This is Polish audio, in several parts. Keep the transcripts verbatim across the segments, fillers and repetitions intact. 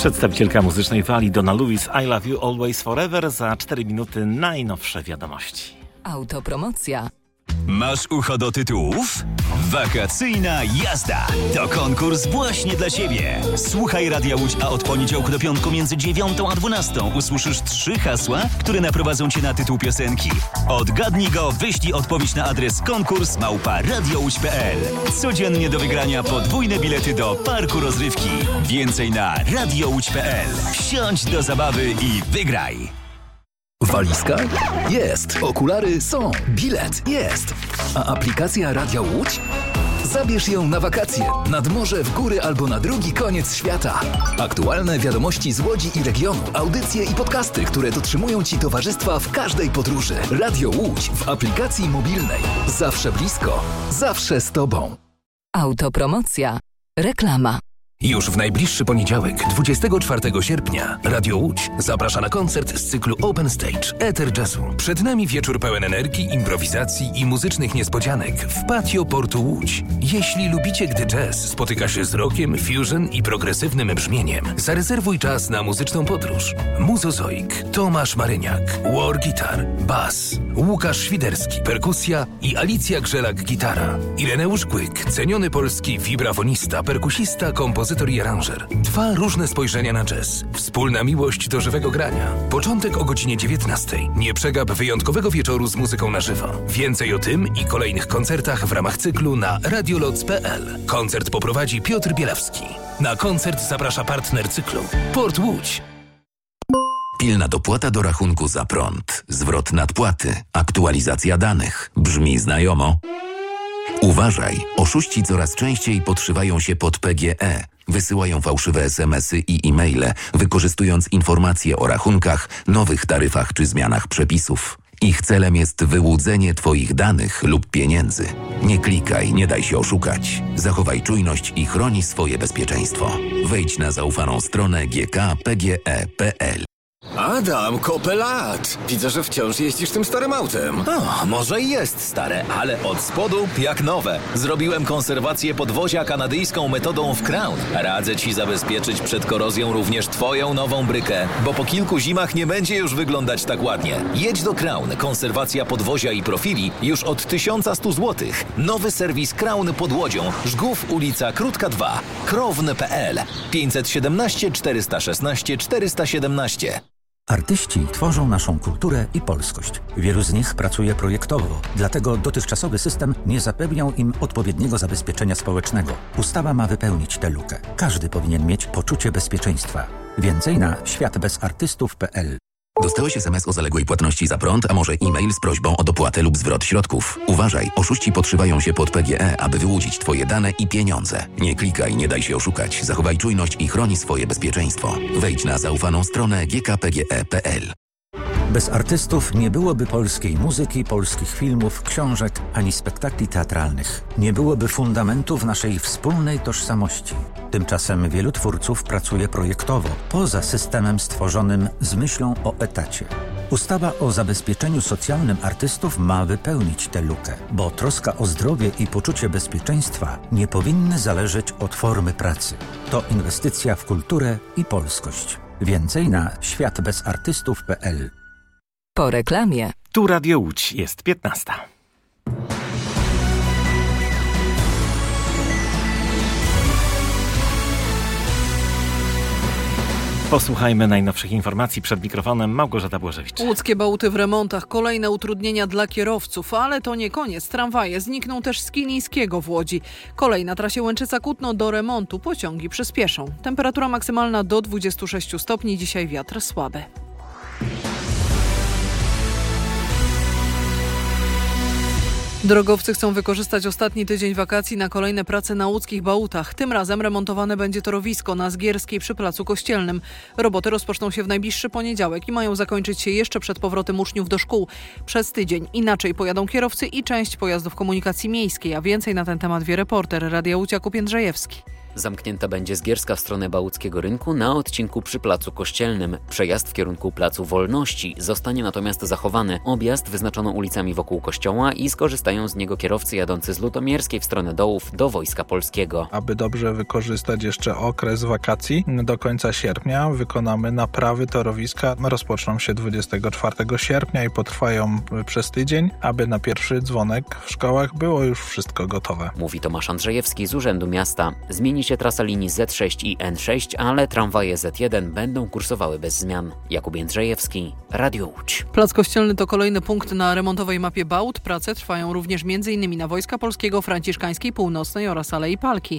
Przedstawicielka muzycznej fali Donna Lewis, I Love You Always Forever. Za cztery minuty najnowsze wiadomości. Autopromocja. Masz ucho do tytułów? Wakacyjna jazda to konkurs właśnie dla Ciebie. Słuchaj Radia Łódź, a od poniedziałku do piątku między dziewiątą a dwunastą usłyszysz trzy hasła, które naprowadzą Cię na tytuł piosenki. Odgadnij go, wyślij odpowiedź na adres konkurs małpa radiołódź kropka p l. Codziennie do wygrania podwójne bilety do parku rozrywki. Więcej na radiołódź kropka p l. Wsiądź do zabawy i wygraj. Walizka? Jest. Okulary są. Bilet? Jest. A aplikacja Radia Łódź? Zabierz ją na wakacje, nad morze, w góry albo na drugi koniec świata. Aktualne wiadomości z Łodzi i regionu, audycje i podcasty, które dotrzymują Ci towarzystwa w każdej podróży. Radio Łódź w aplikacji mobilnej. Zawsze blisko, zawsze z Tobą. Autopromocja. Reklama. Już w najbliższy poniedziałek, dwudziestego czwartego sierpnia, Radio Łódź zaprasza na koncert z cyklu Open Stage Eter Jazzu. Przed nami wieczór pełen energii, improwizacji i muzycznych niespodzianek w patio Portu Łódź. Jeśli lubicie, gdy jazz spotyka się z rockiem, fusion i progresywnym brzmieniem, zarezerwuj czas na muzyczną podróż. Muzozoik, Tomasz Maryniak, war guitar, bas, Łukasz Świderski, perkusja i Alicja Grzelak-gitara. Ireneusz Kłyk, ceniony polski wibrafonista, perkusista, kompozytor i aranżer. Dwa różne spojrzenia na jazz. Wspólna miłość do żywego grania. Początek o godzinie dziewiętnastej. Nie przegap wyjątkowego wieczoru z muzyką na żywo. Więcej o tym i kolejnych koncertach w ramach cyklu na radioloc kropka p l. Koncert poprowadzi Piotr Bielawski. Na koncert zaprasza partner cyklu Port Łódź. Pilna dopłata do rachunku za prąd. Zwrot nadpłaty. Aktualizacja danych. Brzmi znajomo? Uważaj, oszuści coraz częściej podszywają się pod P G E. Wysyłają fałszywe es em esy i e-maile, wykorzystując informacje o rachunkach, nowych taryfach czy zmianach przepisów. Ich celem jest wyłudzenie Twoich danych lub pieniędzy. Nie klikaj, nie daj się oszukać. Zachowaj czujność i chroni swoje bezpieczeństwo. Wejdź na zaufaną stronę g k p g e kropka p l. Adam, kopę lat. Widzę, że wciąż jeździsz tym starym autem. O, może i jest stare, ale od spodu jak nowe. Zrobiłem konserwację podwozia kanadyjską metodą w Crown. Radzę Ci zabezpieczyć przed korozją również Twoją nową brykę, bo po kilku zimach nie będzie już wyglądać tak ładnie. Jedź do Crown. Konserwacja podwozia i profili już od tysiąc sto złotych. Nowy serwis Crown pod Łodzią. Żgów, ulica Krótka dwa. krowny kropka p l. pięćset siedemnaście czterysta szesnaście czterysta siedemnaście. Artyści tworzą naszą kulturę i polskość. Wielu z nich pracuje projektowo, dlatego dotychczasowy system nie zapewniał im odpowiedniego zabezpieczenia społecznego. Ustawa ma wypełnić tę lukę. Każdy powinien mieć poczucie bezpieczeństwa. Więcej na świat bez artystów kropka p l. Dostałeś es em es o zaległej płatności za prąd, a może e-mail z prośbą o dopłatę lub zwrot środków. Uważaj, oszuści podszywają się pod P G E, aby wyłudzić Twoje dane i pieniądze. Nie klikaj, nie daj się oszukać. Zachowaj czujność i chroni swoje bezpieczeństwo. Wejdź na zaufaną stronę g k p g e kropka p l. Bez artystów nie byłoby polskiej muzyki, polskich filmów, książek, ani spektakli teatralnych. Nie byłoby fundamentów naszej wspólnej tożsamości. Tymczasem wielu twórców pracuje projektowo, poza systemem stworzonym z myślą o etacie. Ustawa o zabezpieczeniu socjalnym artystów ma wypełnić tę lukę, bo troska o zdrowie i poczucie bezpieczeństwa nie powinny zależeć od formy pracy. To inwestycja w kulturę i polskość. Więcej na świat bez artystów kropka p l. Po reklamie. Tu Radio Łódź, jest piętnasta. Posłuchajmy najnowszych informacji. Przed mikrofonem Małgorzata Błażewicz. Łódzkie Bałuty w remontach, kolejne utrudnienia dla kierowców, ale to nie koniec. Tramwaje znikną też z Kilińskiego w Łodzi. Kolej na trasie Łęczyca-Kutno do remontu, pociągi przyspieszą. Temperatura maksymalna do dwudziestu sześciu stopni, dzisiaj wiatr słaby. Drogowcy chcą wykorzystać ostatni tydzień wakacji na kolejne prace na łódzkich Bałutach. Tym razem remontowane będzie torowisko na Zgierskiej przy Placu Kościelnym. Roboty rozpoczną się w najbliższy poniedziałek i mają zakończyć się jeszcze przed powrotem uczniów do szkół. Przez tydzień inaczej pojadą kierowcy i część pojazdów komunikacji miejskiej, a więcej na ten temat wie reporter Radia Łódź Jakub Jędrzejewski. Zamknięta będzie Zgierska w stronę Bałuckiego Rynku na odcinku przy Placu Kościelnym. Przejazd w kierunku Placu Wolności zostanie natomiast zachowany. Objazd wyznaczono ulicami wokół kościoła i skorzystają z niego kierowcy jadący z Lutomierskiej w stronę Dołów do Wojska Polskiego. Aby dobrze wykorzystać jeszcze okres wakacji, do końca sierpnia wykonamy naprawy torowiska. Rozpoczną się dwudziestego czwartego sierpnia i potrwają przez tydzień, aby na pierwszy dzwonek w szkołach było już wszystko gotowe. Mówi Tomasz Andrzejewski z Urzędu Miasta. Zmieni się trasa linii zet sześć i en sześć, ale tramwaje zet jeden będą kursowały bez zmian. Jakub Jędrzejewski, Radio Łódź. Plac Kościelny to kolejny punkt na remontowej mapie Bałt. Prace trwają również m.in. na Wojska Polskiego, Franciszkańskiej, Północnej oraz Alei Palki.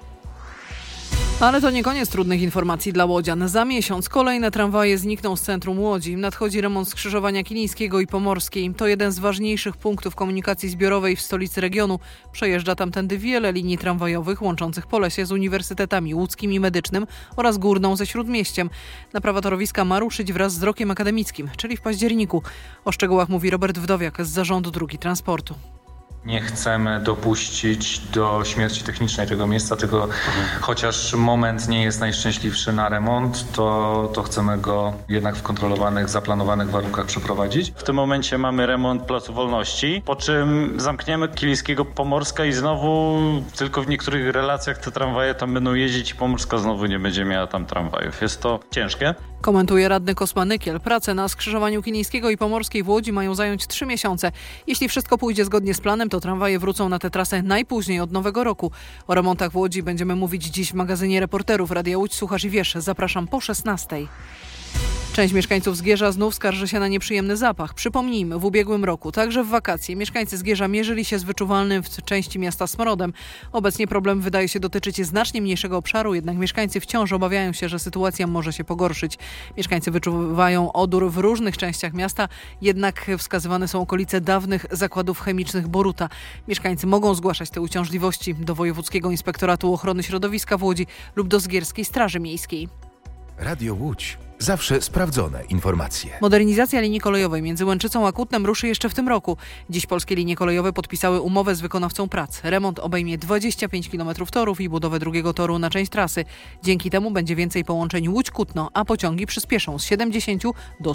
Ale to nie koniec trudnych informacji dla łodzian. Za miesiąc kolejne tramwaje znikną z centrum Łodzi. Nadchodzi remont skrzyżowania Kilińskiego i Pomorskiej. To jeden z ważniejszych punktów komunikacji zbiorowej w stolicy regionu. Przejeżdża tamtędy wiele linii tramwajowych łączących Polesie z uniwersytetami łódzkim i medycznym oraz Górną ze Śródmieściem. Naprawa torowiska ma ruszyć wraz z rokiem akademickim, czyli w październiku. O szczegółach mówi Robert Wdowiak z Zarządu Dróg i Transportu. Nie chcemy dopuścić do śmierci technicznej tego miejsca, tylko chociaż moment nie jest najszczęśliwszy na remont, to, to chcemy go jednak w kontrolowanych, zaplanowanych warunkach przeprowadzić. W tym momencie mamy remont Placu Wolności, po czym zamkniemy Kilińskiego, Pomorska i znowu tylko w niektórych relacjach te tramwaje tam będą jeździć i Pomorska znowu nie będzie miała tam tramwajów. Jest to ciężkie. Komentuje radny Kosma Nykiel. Prace na skrzyżowaniu Kilińskiego i Pomorskiej w Łodzi mają zająć trzy miesiące. Jeśli wszystko pójdzie zgodnie z planem, to tramwaje wrócą na tę trasę najpóźniej od nowego roku. O remontach w Łodzi będziemy mówić dziś w magazynie reporterów Radia Łódź. Słuchasz i wiesz, zapraszam po szesnastej. Część mieszkańców Zgierza znów skarży się na nieprzyjemny zapach. Przypomnijmy, w ubiegłym roku, także w wakacje, mieszkańcy Zgierza mierzyli się z wyczuwalnym w części miasta smrodem. Obecnie problem wydaje się dotyczyć znacznie mniejszego obszaru, jednak mieszkańcy wciąż obawiają się, że sytuacja może się pogorszyć. Mieszkańcy wyczuwają odór w różnych częściach miasta, jednak wskazywane są okolice dawnych zakładów chemicznych Boruta. Mieszkańcy mogą zgłaszać te uciążliwości do Wojewódzkiego Inspektoratu Ochrony Środowiska w Łodzi lub do Zgierskiej Straży Miejskiej. Radio Łódź. Zawsze sprawdzone informacje. Modernizacja linii kolejowej między Łęczycą a Kutnem ruszy jeszcze w tym roku. Dziś polskie linie kolejowe podpisały umowę z wykonawcą prac. Remont obejmie dwadzieścia pięć kilometrów torów i budowę drugiego toru na część trasy. Dzięki temu będzie więcej połączeń Łódź-Kutno, a pociągi przyspieszą z siedemdziesięciu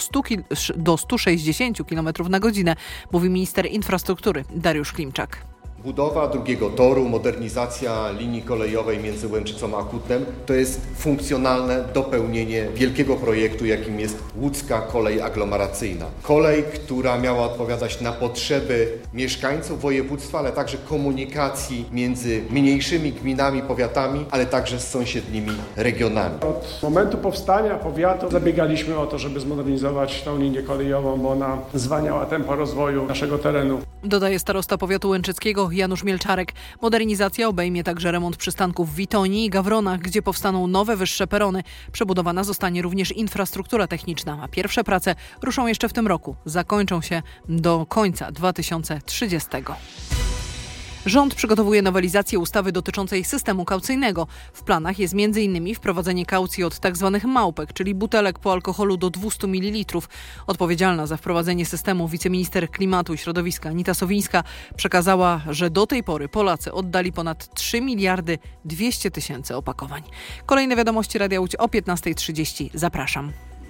do stu sześćdziesięciu kilometrów na godzinę, mówi minister infrastruktury Dariusz Klimczak. Budowa drugiego toru, modernizacja linii kolejowej między Łęczycą a Kutnem to jest funkcjonalne dopełnienie wielkiego projektu, jakim jest łódzka kolej aglomeracyjna. Kolej, która miała odpowiadać na potrzeby mieszkańców województwa, ale także komunikacji między mniejszymi gminami, powiatami, ale także z sąsiednimi regionami. Od momentu powstania powiatu zabiegaliśmy o to, żeby zmodernizować tą linię kolejową, bo ona zwalniała tempo rozwoju naszego terenu. Dodaje starosta powiatu łęczyckiego Janusz Mielczarek. Modernizacja obejmie także remont przystanków w Witonii i Gawronach, gdzie powstaną nowe, wyższe perony. Przebudowana zostanie również infrastruktura techniczna, a pierwsze prace ruszą jeszcze w tym roku. Zakończą się do końca dwa tysiące trzydziestego. Rząd przygotowuje nowelizację ustawy dotyczącej systemu kaucyjnego. W planach jest między innymi wprowadzenie kaucji od tzw. małpek, czyli butelek po alkoholu do dwieście mililitrów. Odpowiedzialna za wprowadzenie systemu wiceminister klimatu i środowiska Anita Sowińska przekazała, że do tej pory Polacy oddali ponad trzy miliardy dwieście tysięcy opakowań. Kolejne wiadomości Radia Łódź o piętnasta trzydzieści. Zapraszam.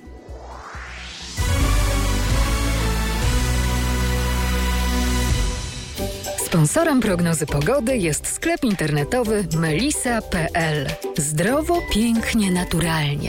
Sponsorem prognozy pogody jest sklep internetowy melisa kropka pe el. Zdrowo, pięknie, naturalnie.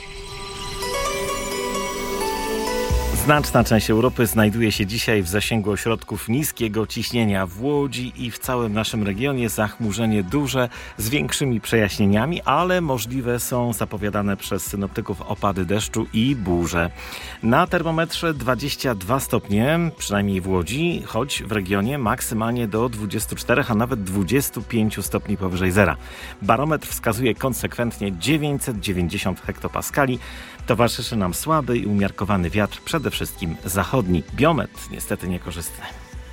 Znaczna część Europy znajduje się dzisiaj w zasięgu ośrodków niskiego ciśnienia. W Łodzi i w całym naszym regionie zachmurzenie duże z większymi przejaśnieniami, ale możliwe są zapowiadane przez synoptyków opady deszczu i burze. Na termometrze dwadzieścia dwa stopnie, przynajmniej w Łodzi, choć w regionie maksymalnie do dwudziestu czterech, a nawet dwudziestu pięciu stopni powyżej zera. Barometr wskazuje konsekwentnie dziewięćset dziewięćdziesiąt hektopaskali. Towarzyszy nam słaby i umiarkowany wiatr, przede wszystkim zachodni. Biometr niestety niekorzystny.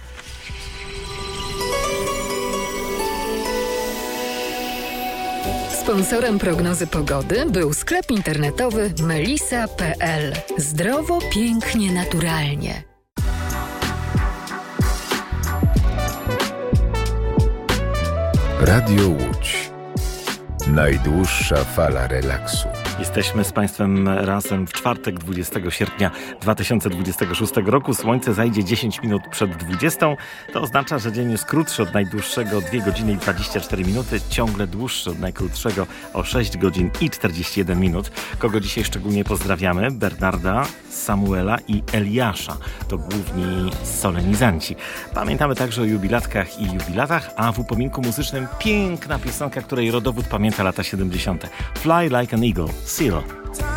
Sponsorem prognozy pogody był sklep internetowy melisa kropka pe el. Zdrowo, pięknie, naturalnie. Radio Łódź. Najdłuższa fala relaksu. Jesteśmy z Państwem razem w czwartek, dwudziestego sierpnia dwa tysiące dwudziestego szóstego roku. Słońce zajdzie dziesięć minut przed dwudziestą. To oznacza, że dzień jest krótszy od najdłuższego dwie godziny i dwadzieścia cztery minuty, ciągle dłuższy od najkrótszego o sześć godzin i czterdzieści jeden minut. Kogo dzisiaj szczególnie pozdrawiamy? Bernarda, Samuela i Eliasza. To główni solenizanci. Pamiętamy także o jubilatkach i jubilatach, a w upominku muzycznym piękna piosenka, której rodowód pamięta lata siedemdziesiąte. Fly like an eagle, Seal.